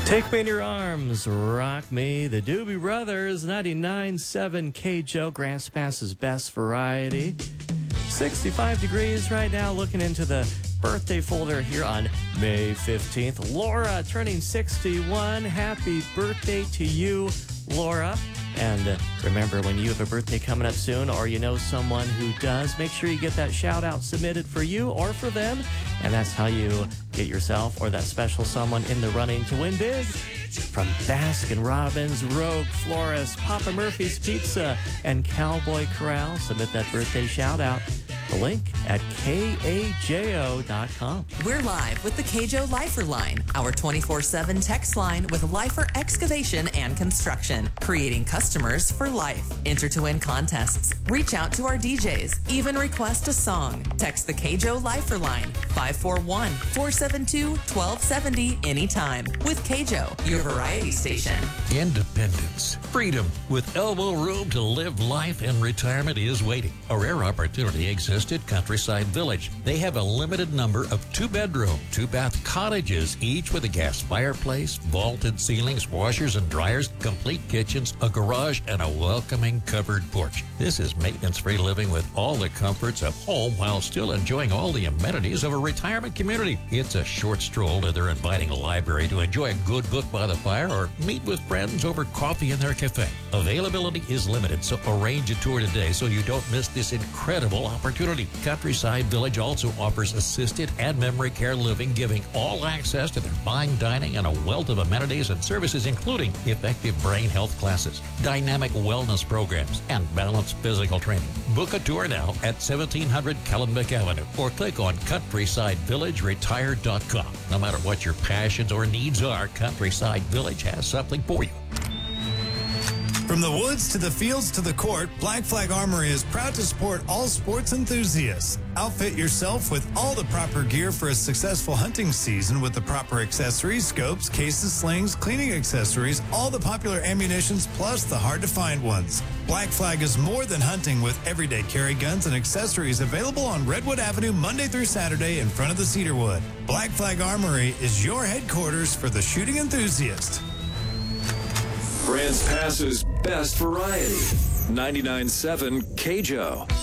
Take Me in Your Arms, Rock Me, the Doobie Brothers, 99.7 KJO, Grants Pass's best variety. 65 degrees right now, looking into the birthday folder here on May 15th. Laura turning 61. Happy birthday to you, Laura. And remember, when you have a birthday coming up soon, or you know someone who does, make sure you get that shout out submitted for you or for them. And that's how you get yourself or that special someone in the running to win big. From Baskin Robbins, Rogue Florist, Papa Murphy's Pizza, and Cowboy Corral, submit that birthday shout out. The link at KAJO.com. We're live with the KJO Lifer Line, our 24/7 text line with Lifer Excavation and Construction, creating customers for life. Enter to win contests. Reach out to our DJs. Even request a song. Text the KJO Lifer Line, 541-472-1270 anytime. With KJO, your variety station. Independence, freedom, with elbow room to live life in retirement is waiting. A rare opportunity exists at Countryside Village. They have a limited number of 2-bedroom, 2-bath cottages, each with a gas fireplace, vaulted ceilings, washers and dryers, complete kitchens, a garage, and a welcoming covered porch. This is maintenance-free living with all the comforts of home while still enjoying all the amenities of a retirement community. It's a short stroll to their inviting library to enjoy a good book by the fire or meet with friends over coffee in their cafe. Availability is limited, so arrange a tour today so you don't miss this incredible opportunity. Countryside Village also offers assisted and memory care living, giving all access to their fine dining and a wealth of amenities and services, including effective brain health classes, dynamic wellness programs, and balanced physical training. Book a tour now at 1700 Kellenbeck Avenue or click on CountrysideVillageRetired.com. No matter what your passions or needs are, Countryside Village has something for you. From the woods to the fields to the court, Black Flag Armory is proud to support all sports enthusiasts. Outfit yourself with all the proper gear for a successful hunting season with the proper accessories, scopes, cases, slings, cleaning accessories, all the popular ammunitions, plus the hard-to-find ones. Black Flag is more than hunting with everyday carry guns and accessories available on Redwood Avenue Monday through Saturday in front of the Cedarwood. Black Flag Armory is your headquarters for the shooting enthusiast. Grants Pass's best variety. 99.7 KJO.